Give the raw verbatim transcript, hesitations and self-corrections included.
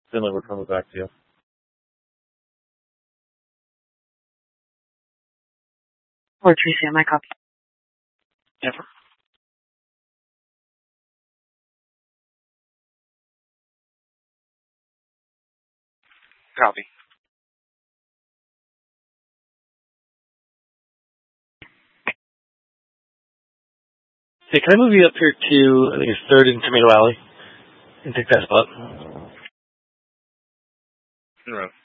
Finley, we're coming back to you. Or Tracy, on my copy. Never. Copy. Hey, can I move you up here to, I think it's third in Tomato Alley, and take that spot? In row.